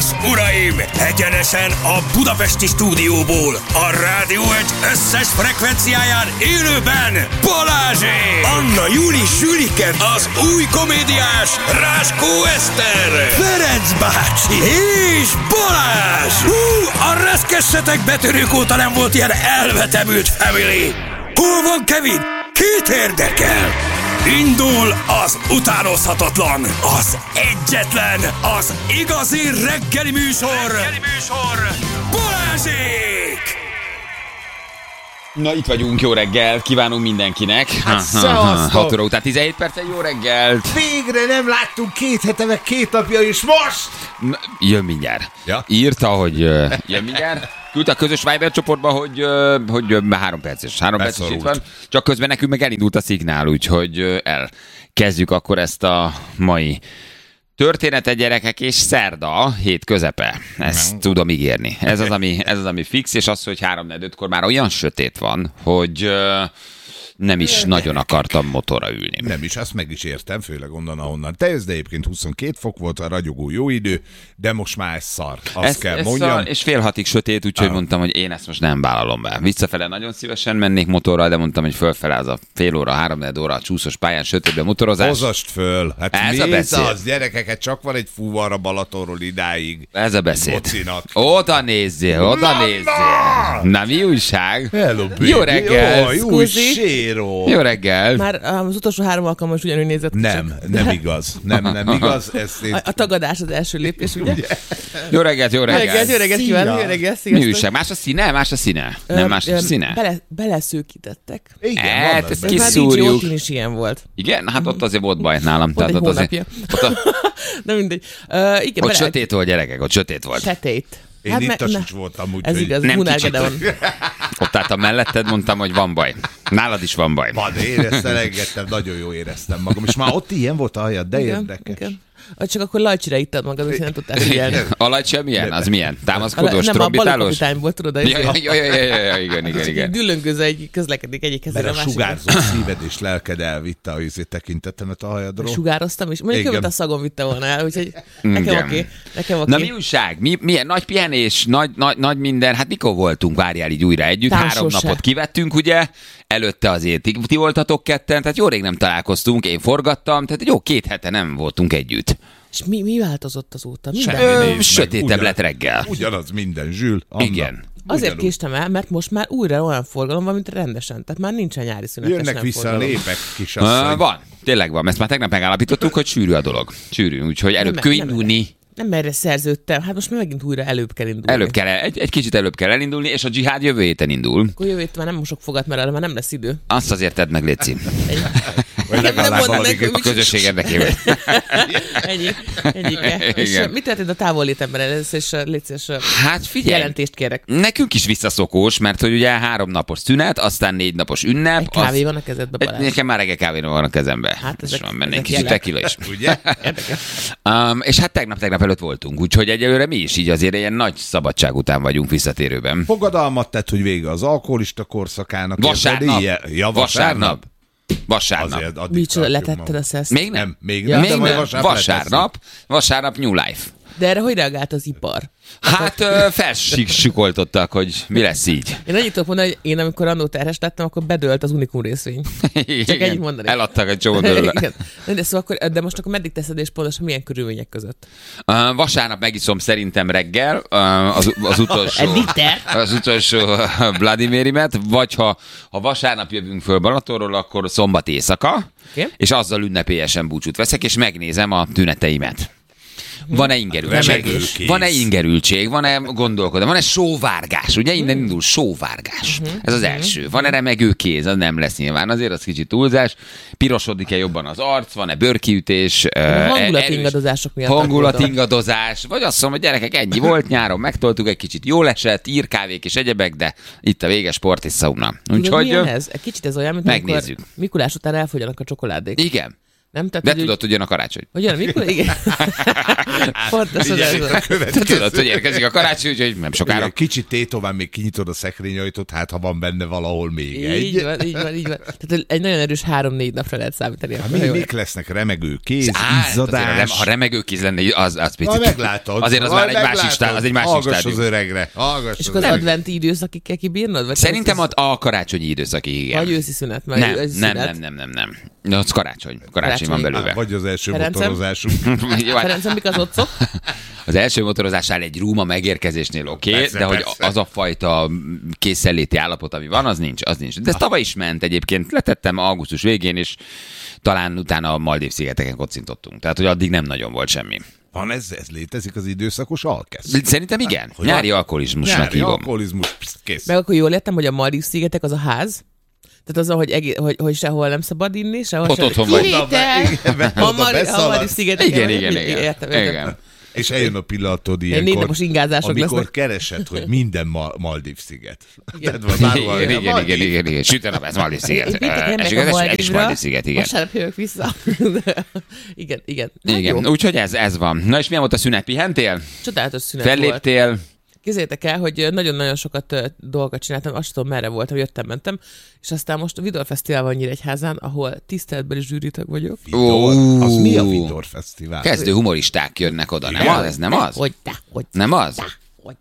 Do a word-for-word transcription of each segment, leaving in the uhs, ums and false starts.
és uraim, egyenesen a budapesti stúdióból, a Rádió egy összes frekvenciáján élőben Balázsék! Anna Júli Sülike, az új komédiás Ráskó Eszter, Ferenc bácsi és Balázs! Hú, a reszkessetek betörők óta nem volt ilyen elvetemült family! Hol van Kevin? Kit érdekel? Indul az utánozhatatlan, az egyetlen, az igazi reggeli műsor, reggeli műsor, Balázsék! Na, itt vagyunk, jó reggel, kívánunk mindenkinek. Hát szevasztok! hat óra után tizenhét percen jó reggelt. Végre nem láttunk két hete, meg két napja is most! Na, jön mindjárt. Ja? Írta, hogy uh, jön mindjárt. Küldte a közös Viber csoportba, hogy, uh, hogy uh, három perces. Három perces itt van. Csak közben nekünk meg elindult a szignál, úgyhogy uh, elkezdjük akkor ezt a mai történetet, gyerekek, és szerda, hét közepe. Ezt nem tudom ígérni. Ez az, ami, ez az, ami fix, és az, hogy három ötkor már olyan sötét van, hogy uh, nem is nagyon akartam motorra ülni. Nem is, azt meg is értem, főleg onnan, ahonnan te jössz, de egyébként huszonkét fok volt a ragyogó jó idő, de most már ez szar, azt ez, kell ez mondjam. Szar, és fél hatig sötét, úgyhogy ah. mondtam, hogy én ezt most nem vállalom be. Visszafele nagyon szívesen mennék motorral, de mondtam, hogy fölfele az a fél óra, három óra a csúszos pályán, sötétben motorozás. Hozast föl, hát ez a beszéd. Az, gyerekeket, csak van egy fúvar a Balatonról idáig. Ez a beszéd. Bocinak. Oda nézzél, oda nézzél. Na, mi újság? Hello, baby. Jó reggel. Jó, jó séro. Jó reggel. Már az utolsó három alkalommal is ugyanúgy nézett. Nem, csak. nem igaz. Nem, nem igaz. Ezt én... a, a tagadás az első lépés, ugye? ugye? Jó reggelt, jó reggelt. Jó reggelt, jó reggelt kívánok, jó reggelt, sziasztok. Mi újság? Más a színe? Más a színe? Ö, nem más a színe? Bele, beleszőkítettek. Igen, hát, ezt kiszúrjuk. Már is ilyen volt. Igen? Hát ott azért volt baj nálam. Ott egy hónapja. De mindegy. Uh, igen, ott bele... sötét volt, gyerekek, ott sötét volt. Sötét. Én hát itt me- is voltam, úgy, ez igaz, Hunárgedeon. Ott álltam melletted, mondtam, hogy van baj. Nálad is van baj. Van, éreztem, engedtem, nagyon jó éreztem magam. És már ott ilyen volt a hajad, de igen, érdekes. Igen. Csak akkor lajcsira ittad magad, hogy nem tudtál figyelni. A lajcsia milyen? Az milyen? Támaszkodós, trombitálós? Nem, a balakapitány volt, tudod? Ja, ja, ja, ja, ja, igen, igen, igen. Düllöngőző egy közlekedik egyik kezére a másikra. Mert a sugárzó szíved és lelked elvitte a izé tekintetemet a hajadról. Sugároztam is. Mondjuk követ a szagon vitte volna el, úgyhogy nekem oké. Nekem oké. Na mi újság? Mi, milyen nagy pihenés, nagy, nagy, nagy minden. Hát mikor voltunk, várjál így újra együtt? Három napot kivettünk, ugye? Előtte azért ti, ti voltatok ketten, tehát jó rég nem találkoztunk, én forgattam, tehát jó két hete nem voltunk együtt. És mi, mi változott azóta? Ö, sötétebb lett reggel. Ugyanaz minden, Zsül. Anna. Igen. Azért ugyanúgy késtem el, mert most már újra olyan forgalom van, mint rendesen. Tehát már nincsen nyári szünetes. Jönnek vissza forgalom. A népek, kisasszony. Uh, van, tényleg van. Ezt már tegnap megállapítottuk, hogy sűrű a dolog. Sűrű, úgyhogy előbb kell indulni. Nem merre szerződtem, hát most már megint újra előbb kell indulni. Előbb kell, egy, egy kicsit előbb kell elindulni, és a dzsihád jövő héten indul. Akkor jövő héten már nem mosok fogat, mert arra már nem lesz idő. Azt azért tedd meg, Léci. Vagy legalább a közösség érdekében. Ennyi, ennyi. És mit történt a távollétemben először, és Léci, hát figyelj, jelentést kérek. Nekünk is visszaszokós, mert hogy ugye három napos szünet, aztán négy napos ünnep. Egy kávé az... van a kezedben, Balázs. Nekem már reggel kávé van a kezemben. Hát ezek, van benne egy ezek kicsit tequila is. Ugye? um, és hát tegnap-tegnap előtt voltunk, úgyhogy egyelőre mi is így azért ilyen nagy szabadság után vagyunk visszatérőben. Fogadalmat tett, hogy vége az alkoholista korszakának. Vasárnap. Ja, vasárnap. Vasárnap. Micsoda, letetted a szeszt? Még nem. nem még nem. Ja, még nem. Vasárnap, vasárnap, vasárnap New Life. De erre hogy reagált az ipar? Hát ö, felsikoltottak, hogy mi lesz így. Én annyit tudok mondani, hogy én amikor annó terhes lettem, akkor bedőlt az Unikum részvény. Csak ennyit mondani. Eladtak egy csomó belőle. De, szóval akkor, de most akkor meddig teszed, és pontosan milyen körülmények között? Uh, vasárnap megiszom szerintem reggel uh, az, az utolsó, az utolsó Vladimirimet, vagy ha, ha vasárnap jövünk föl Balatonról, akkor szombat éjszaka, okay. És azzal ünnepélyesen búcsút veszek, és megnézem a tüneteimet. Van-e ingerültség? Van-e ingerültség? Van-e gondolkodás? Van-e sóvárgás? Ugye innen indul sóvárgás. Ez az első. Van-e remegő kéz? Az nem lesz nyilván. Azért az kicsit túlzás. Pirosodik-e jobban az arc? Van-e bőrkiütés? Hangulatingadozások miatt. Hangulatingadozás. Vagy azt mondom, hogy gyerekek, ennyi volt nyáron. Megtoltuk egy kicsit, jól esett, írkávék és egyebek, de itt a vége sport és szauna. Úgyhogy ez? Kicsit ez olyan, mint megnézzük. amikor Mikulás után elfogyjanak a csokoládék. Igen. Nem? Tehát, de hogy tudod, hogy jön a karácsony. Hogy jön, mikor? Igen. Pontosan ez van. Te tudod, hogy érkezik a karácsony, úgyhogy nem sokára. Kicsit tétován még kinyitod a szekrényajtót, hát ha van benne valahol még így egy. Így van, így van, így van. Tehát egy nagyon erős három-négy napra lehet számítani. Hát mi, mik lesznek? Remegő kéz, Á, izzadás. Ha remegő kéz lenne, az, az picit. Ha meglátod. Azért az már egy másik stádium. Az egy másik Hallgass az öregre. Hallgass és akkor az adventi időszakig kell kibírnod? Vagy szerintem az... a karácsonyi időszakig, igen. Vagy őszi szünet. Meg nem, őszi nem, szünet. nem, nem, nem, nem. Az karácsony. Karácsony, karácsony van belőle. Á, vagy az első Ferencem? motorozásunk. Ferencem, mik az otcok? Az első motorozásnál egy rúma megérkezésnél oké, okay, de hogy persze. Az a fajta készenléti állapot, ami van, az nincs, az nincs. De ez tavaly is ment egyébként, letettem augusztus végén, és talán utána a Maldív-szigeteken kocintottunk. Tehát, hogy addig nem nagyon volt semmi. Van ez, ez létezik az időszakos alkesz? Szerintem igen. Hogy nyári alkoholizmusnak nyári hívom. alkoholizmus, kész. Meg akkor jól értem, hogy a Maldív-szigetek az a ház, tehát az, hogy, egész, hogy, hogy sehol nem szabad inni, sehol ott sem... otthon vagy. A Maldív-szigetek. Igen, igen, igen. Értem, igen. És eljön a pillanatod ilyenkor, négy ingázások amikor lesznek. keresed, hogy minden ma- Maldív-sziget. Igen, igen, igen, igen, igen, igen. Süt a nap, ez Maldív-sziget. Ez is Maldív-sziget, igen. Vasárnap jövök vissza. Igen, igen. Igen, úgyhogy ez, ez van. Na és milyen volt a szünet? Pihentél? Csodálatos szünet volt. Felléptél? Képzeljétek el, hogy nagyon-nagyon sokat dolgokat csináltam, azt tudom, merre voltam, jöttem, mentem, és aztán most a Vidor Fesztivál van Nyíregyházán, ahol tiszteletbeli zsűritag vagyok. Vidor? Az mi a Vidor Fesztivál? Kezdő humoristák jönnek oda, nem az? Ez nem az? Hogy te, hogy nem az? te, hogy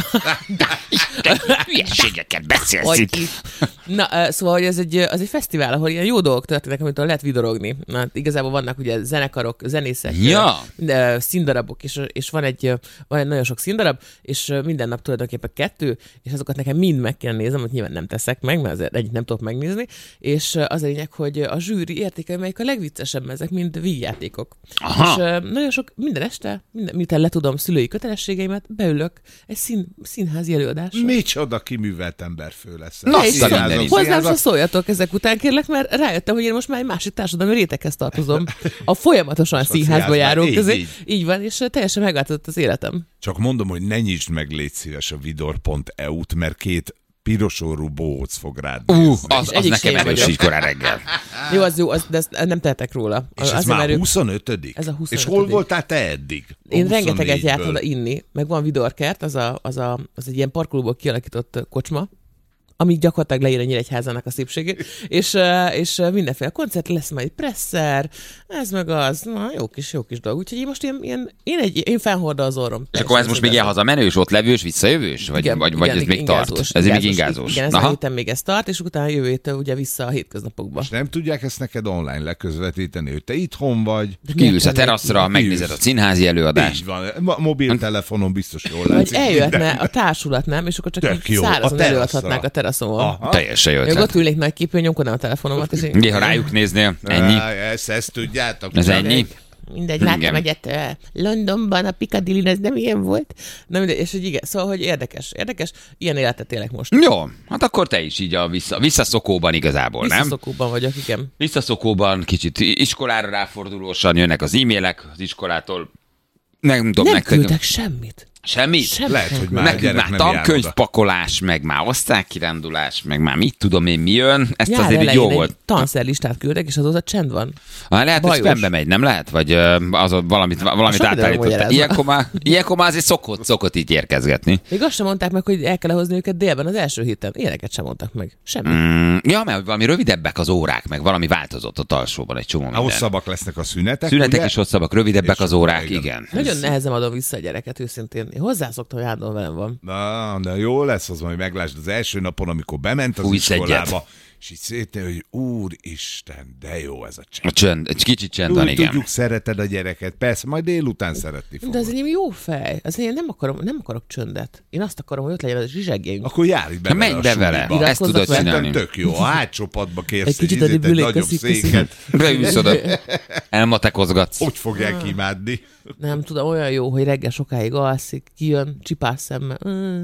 hülyeségeket beszélsz itt. Na, szóval, hogy ez egy, az egy fesztivál, ahol ilyen jó dolgok történnek, amit lehet vidorogni. Na, hát igazából vannak ugye zenekarok, zenészek, ja. színdarabok, és, és van, egy, van egy nagyon sok színdarab, és minden nap tulajdonképpen kettő, és azokat nekem mind meg kell néznem, hogy nyilván nem teszek meg, mert azért egyik nem tudok megnézni, és az a lényeg, hogy a zsűri értékel, melyik a legviccesebb, ezek mind vígjátékok. És nagyon sok, minden este, minden, miután letudom szülői kötelességeimet, beülök egy szín, színházi előadásra. Micsoda kiművelt emberfő lesz. Hozzám se szóljatok ezek után, kérlek, mert rájöttem, hogy én most már egy másik társadalmi réteghez tartozom. A folyamatosan színházba járó közé. Így, így van, és teljesen megváltozott az életem. Csak mondom, hogy ne nyisd meg, légy szíves a vidor pont e u-t, mert két pirosorú bohóc fog rád nézni. Uh, az, az nekem erős így korán reggel. Jó, az jó, az, de ezt nem tehetek róla. És ez már erő... huszonötödik? Ez a huszonötödik. És hol voltál te eddig? Én rengeteget jártam oda inni, meg van Vidorkert, az, a, az, a, az egy ilyen parkolóból kialakított kocsma, amíg gyakorlatilag leír a Nyíregyházának a szépségét, és, és mindenféle koncert lesz, majd presszer, ez meg az, na, jó kis, jó kis dolog. Úgyhogy én most ilyen, ilyen én, egy, én felhordom az orrom. És akkor ez most még ilyen hazamenős, ott levős, visszajövős? Vagy, igen, vagy, vagy igen, ez még ingázós, tart? Ez még ingázós. Igen, ez a héten még ez tart, és utána jövő héten ugye vissza a hétköznapokba. És nem tudják ezt neked online leközvetíteni, hogy te itthon vagy. Kiülsz a teraszra, megnézed a színházi előadást. Így van, mobiltelefonon biztos jól látszik. Vagy eljöhetne a társulat, nem? És akkor csak így szárazon előadhatnák a teraszon. Teljesen jó. Még ott ülnék nagy képű, nyomkodnám a telefonomat. És én... ha rájuk néznél, ennyi. Ezt, ezt tudjátok. Ez ennyi. Mindegy, láttam egyet Londonban, a Piccadilly, ez nem ilyen volt. Na mindegy, és hogy igen, szóval, hogy érdekes, érdekes, ilyen életet élek most. Jó, hát akkor te is így a vissza, visszaszokóban igazából, nem? Visszaszokóban vagyok, igen. Visszaszokóban, kicsit iskolára ráfordulósan jönnek az e-mailek az iskolától. Nem tudom, nem nektek... küldtek semmit. Semmit? Semmit. Lehet, hogy már nekünk már tankönyvpakolás, meg már osztálykirándulás, meg már mit tudom én mi jön. Ezt Jár azért így jó volt. Egy tanszerlistát küldtek, és azóta csend van. Ha, lehet, Bajos. Hogy spambe megy, nem lehet? Vagy az valamit, valamit átállítottak. Ilyenkor már, ilyenkor már azért szokott, szokott így érkezgetni. Még azt sem mondták meg, hogy el kell hozni őket délben az első héten. Ilyeneket sem mondtak meg. Semmi. Mm, ja, mert valami rövidebbek az órák, meg valami változott a alsóban egy csomó minden. Hosszabbak lesznek a szünetek. Szünetek ugye? is hosszabbak, rövidebbek az órák, igen. igen. Nagyon nehezen adom vissza a gyereket, őszintén. Én hozzászoktam, hogy állandóan velem van. Na, de jó lesz az, majd meglásd az első napon, amikor bement az Fújsz iskolába, egyet. és így szétnél, hogy úristen, de jó ez a csend. A csönd, egy kicsit csend van, igen. Tudjuk, szereted a gyereket, persze, majd délután szeretni fogod. De az enyém jó fej. Az én nem, akarom, nem akarok csöndet. Én azt akarom, hogy ott legyen a zsizsegjeink. Akkor járj be menj be vele, suliba. ezt tudod Szerintem csinálni. Tök jó, a hátsó padba kérsz egy kicsit egy, egy, egy nagyobb széket. Beülsz oda, elmatekozgatsz. Hogy fogják imádni? Nem tudom, olyan jó, hogy reggel sokáig alszik, kijön, csipás szemmel.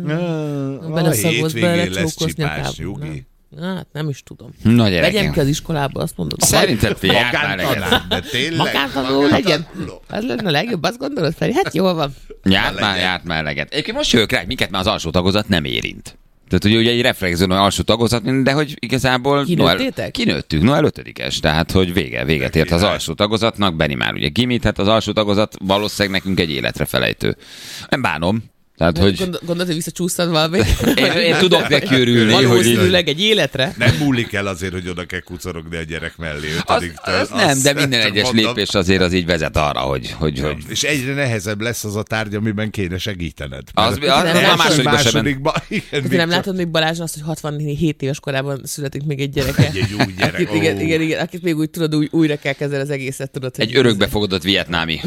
Mm. Beleszagolsz bele, csókolsz nyakába. Hát nem is tudom. Na vegyem ki az iskolába, azt mondod. Szerintem járt már legyen. De tényleg? Magántanuló legyen. Az lenne a legjobb, azt gondolod, Feri? Hát jól van. Járt már, járt már leget. Egyébként most jövök rá, minket már az alsó tagozat nem érint. Tehát ugye, ugye egy reflexzóna alsó tagozat, de hogy igazából... Kinőttétek? Kinőttük, no, ötödikes, tehát hogy vége, véget ért az alsó tagozatnak, Benni már ugye gimit, hát az alsó tagozat valószínűleg nekünk egy életre felejtő. Nem bánom. Tehát, hogy... Gondol, gondolod, hogy visszacsúsztad valamit? Én, én tudok neki örülni. Valószínűleg egy életre. Nem múlik el azért, hogy oda kell kucorogni a gyerek mellé. Az, az, az nem, de minden egyes mondom. Lépés azért az így vezet arra, hogy... hogy, ja. hogy... És egyre nehezebb lesz az a tárgy, amiben kéne segítened. Az, az, az, az a másodikba másodikba, igen, hát nem látod még Balázson azt, hogy hatvanhét éves korában születik még egy gyereke? Egy, egy új gyerek. Akit, igen, igen, igen, akit még úgy tudod, új, újra kell kezdeni az egészet, tudod. Egy örökbefogadott vietnámi.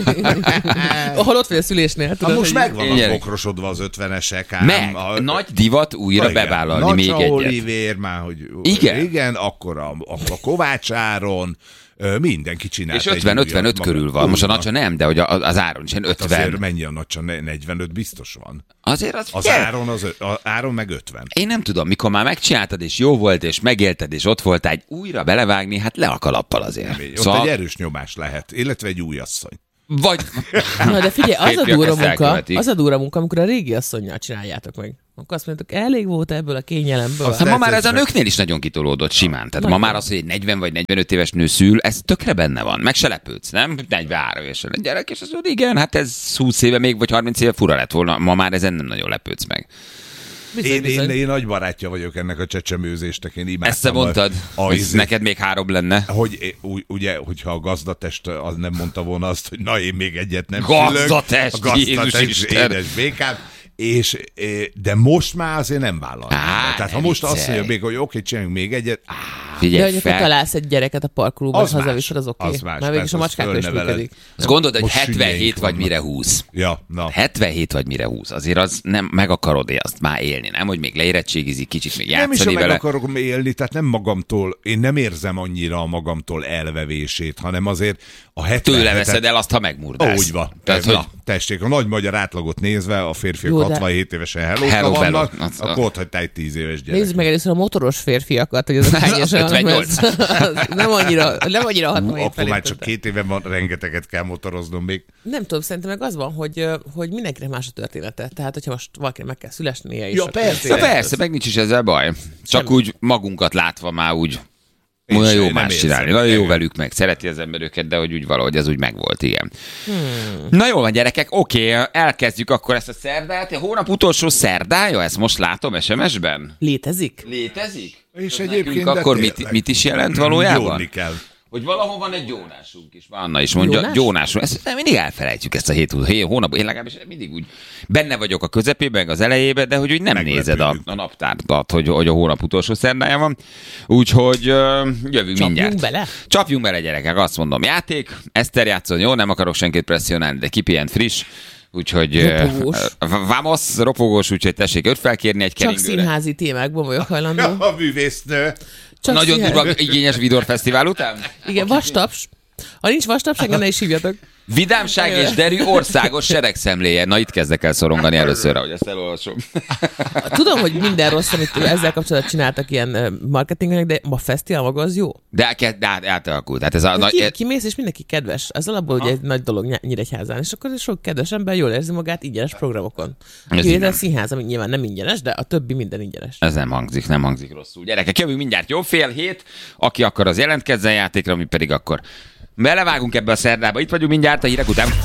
Ahol ott vagy a szülésnél, tudod. Most megvan az bokrosodva az ötven Ám, meg, a, nagy divat újra igen, bevállalni még egyet. Olivér már, hogy igen, igen akkor a, a Kovács Áron, mindenki csinált. És ötven ötvenöt körül van. Most a Nacsa nem, de hogy az Áron is ötven. Azért mennyi a Nacsa? negyvenöt biztos van. Azért az, az Áron, az, az Áron meg ötven. Én nem tudom, mikor már megcsináltad, és jó volt, és megélted, és ott voltál, egy újra belevágni, hát le a kalappal azért. Nem, szóval... Ott egy erős nyomás lehet, illetve egy új asszony. Vagy... Na, de figyelj, az a durva munka, az a durva munka, amikor a régi asszonnyal csináljátok meg. Akkor azt mondjátok, elég volt ebből a kényelemből. Hát ma már ez a nőknél is nagyon kitolódott simán. Tehát ma már az, hogy egy negyven vagy negyvenöt éves nő szül, ez tökre benne van. Meg se lepődsz, nem? negyvenhárom évesen egy gyerek, és az úgy igen, hát ez húsz éve még, vagy harminc éve fura lett volna. Ma már ezen nem nagyon lepődsz meg. Bizony, én, bizony. Én, én nagy barátja vagyok ennek a csecsemőzésnek, én imádtam. Ezt te mondtad, a, hogy izé, neked még három lenne. Hogy ugye, hogyha a gazdatest az nem mondta volna azt, hogy na én még egyet nem Gazdatest, szülök. A gazdatest, édes békám. És, de most már azért nem vállal. Tehát ha most azt mondja még, hogy oké, csináljunk még egyet. Á, figyelj, de hogyha találsz egy gyereket a parkolóban, az hazaviszed, az oké. Az más. Már végig a macskákkal is működik. Azt gondolod, hogy hetvenhét vagy mire húsz. Ja, na. hetvenhét vagy mire húsz. Azért az nem meg akarod azt már élni, nem? Hogy még leérettségizik, kicsit még játszani vele. Nem is, meg akarok élni, tehát nem magamtól, én nem érzem annyira a magamtól elvevését, hanem azért a hetvenhetet... Tőle veszed el azt, ha megmurdász. Úgy van. Tehát, na, hogy... tessék, a nagy magyar átlagot nézve, a férfiak jó, hatvanhét évesen hello, hello vannak, hello. akkor ott hagytál egy tíz éves gyerek. Nézzük meg először a motoros férfiakat, hogy azok hányosan ötvennyolc. Nem annyira, nem annyira hatvanhét Akkor már csak két éve van, rengeteget kell motoroznom még. Nem tudom, szerintem meg az van, hogy, hogy mindenkinek más a története. Tehát, hogyha most valakinek meg kell szülesnie is. Ja, persze. Ja, persze, meg nincs is ezzel baj. Csak Semmi. Úgy magunkat látva már úgy olyan jó más csinálni. Nagyon jó velük meg. Szereti az ember őket, de hogy úgy valahogy ez úgy megvolt, igen. Hmm. Na jól van, gyerekek, oké, elkezdjük akkor ezt a szerdát. A hónap utolsó szerdája, ezt most látom es em es-ben. Létezik? Létezik? És egyébként akkor mit, mit is jelent valójában? Gyónni kell. Hogy valahol van egy gyónásunk is. Anna is mondja, Jónás? gyónásunk. Ezt nem, mindig elfelejtjük ezt a hét, hét hónapot. Én legalábbis mindig úgy benne vagyok a közepében, meg az elejében, de hogy úgy nem Meglepődjük. Nézed a, a naptárdat, hogy, hogy a hónap utolsó szerdája van. Úgyhogy uh, jövünk Csapjunk mindjárt. bele? Csapjunk bele, gyerekek. Azt mondom, játék. Eszter játszon, jó, nem akarok senkit presszionálni, de kipihent friss. Úgyhogy ropogós. Uh, vamos, ropogós, úgyhogy tessék őt felkérni egy Csak keringőre. színházi témákból vagyok hajlandó. A művésznő. Csak nagyon durva igényes Vidor Fesztivál után? Igen, vastaps. Ha nincs vastaps, engem ne is hívjatok. Vidámság és derű országos seregszemléje. Na itt kezdek el szorongani először, ahogy ezt elolvasom. Tudom, hogy minden rossz, amit ezzel kapcsolatban csináltak ilyen marketingenek, de a fesztivál maga az jó. De, de átalakult. Hát ez a nagy... Ki, kimész, és mindenki kedves. Ez alapból ugye egy nagy dolog Nyíregyházán, és akkor sok kedves ember jól érzi magát ingyenes programokon. Kivétel a színház, ami nyilván nem ingyenes, de a többi minden ingyenes. Ez nem hangzik, nem hangzik rosszul. Gyerekek, jövünk mindjárt jó fél hét, aki akar az jelentkezzen játékra, mi pedig akkor belevágunk ebbe a szerdába. Itt vagyunk mindjárt a hírek után.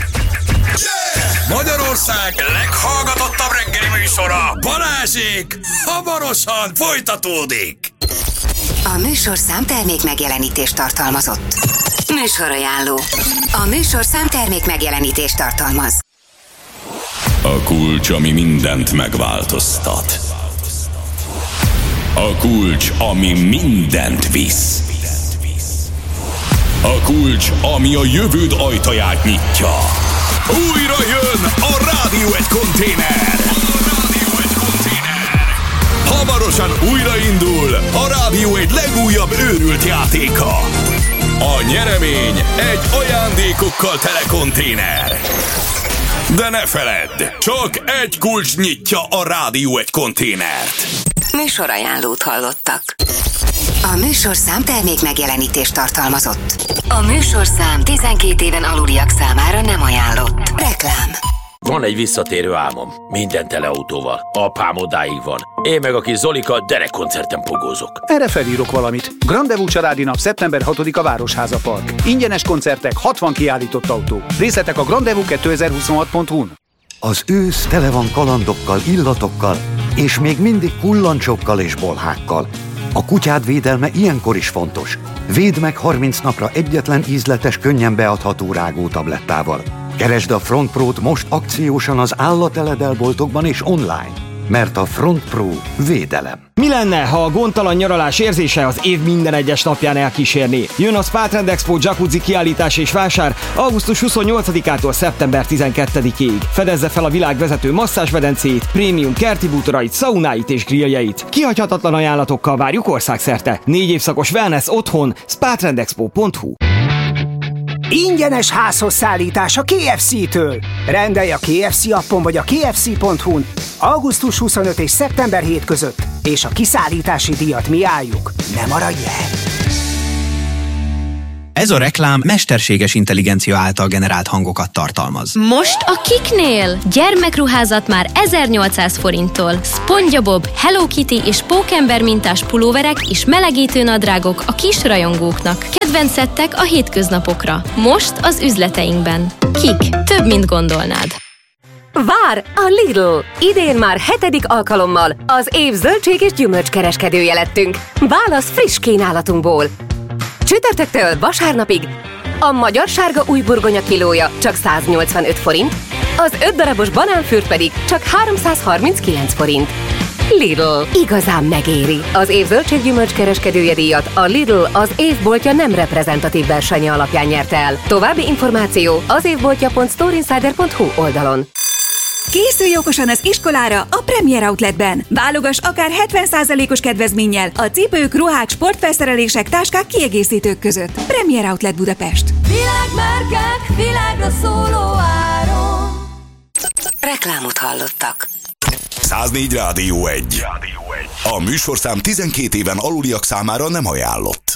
Yeah! Magyarország leghallgatottabb reggeli műsora, Balázsék, hamarosan folytatódik. A műsorszám termék megjelenítést tartalmazott. Műsorajánló. A műsorszám termék megjelenítést tartalmaz. A kulcs, ami mindent megváltoztat. A kulcs, ami mindent visz. A kulcs, ami a jövőd ajtaját nyitja. Újra jön a Rádió egy konténer. Hamarosan újraindul a Rádió egy legújabb őrült játéka. A nyeremény egy ajándékokkal tele konténer. De ne feledd, csak egy kulcs nyitja a Rádió egy konténert. Műsorajánlót hallottak. A műsorszám termék megjelenítést tartalmazott. A műsorszám tizenkét éven aluliak számára nem ajánlott. Reklám. Van egy visszatérő álmom. Minden teleautóval. Apám odáig van. Én meg a kis Zolika derekkoncerten pogózok. Erre felírok valamit. Grandevú családi nap szeptember hatodika Városháza Park. Ingyenes koncertek, hatvan kiállított autó. Részletek a grandevú kétezer-huszonhat pont hu-n. Az ősz tele van kalandokkal, illatokkal, és még mindig kullancsokkal és bolhákkal. A kutyád védelme ilyenkor is fontos. Védd meg harminc napra egyetlen ízletes, könnyen beadható rágótablettával. Keresd a Front Pro-t most akciósan az állateledel-boltokban és online, mert a Front Pro védelem. Mi lenne, ha a gondtalan nyaralás érzése az év minden egyes napján elkísérné? Jön a Spa Trend Expo jacuzzi kiállítás és vásár augusztus huszonnyolcadikától szeptember tizenkettedikéig. Fedezze fel a világ vezető masszázsmedencéit, prémium kerti bútorait, szaunáit és grilljeit. Kihagyhatatlan ajánlatokkal várjuk országszerte. Négy évszakos wellness otthon, spa trend expo pont hu. Ingyenes házhoz szállítás a ká ef cé-től. Rendelj a ká ef cé appon vagy a ká ef cé pont hu-n augusztus huszonötödike és szeptember hetedike között, és a kiszállítási díjat mi álljuk. Ne maradj el! Ez a reklám mesterséges intelligencia által generált hangokat tartalmaz. Most a Kiknél! Gyermekruházat már ezernyolcszáz forinttól. SpongeBob, Hello Kitty és Pókember mintás pulóverek és melegítő nadrágok a kis rajongóknak. Kedvencettek a hétköznapokra. Most az üzleteinkben. Kik. Több, mint gondolnád. Vár a Lidl! Idén már hetedik alkalommal az év zöldség és gyümölcskereskedője lettünk. Válasz friss kínálatunkból. Csütörtöktől vasárnapig a magyar sárga újburgonya kilója csak száznyolcvanöt forint, az öt darabos banánfürt pedig csak háromszázharminckilenc forint. Lidl. Igazán megéri. Az év zöldséggyümölcs kereskedője díjat a Lidl az évboltja nem reprezentatív versenye alapján nyerte el. További információ az évboltja pont storeinsider pont hu oldalon. Készülj okosan az iskolára a Premier Outletben. Válogass akár hetven százalékos kedvezménnyel a cipők, ruhák, sportfelszerelések, táskák, kiegészítők között. Premier Outlet Budapest. Világmárkák, világra szóló áron. Reklámot hallottak. száznégy Rádió egy. A műsorszám tizenkét éven aluliak számára nem ajánlott.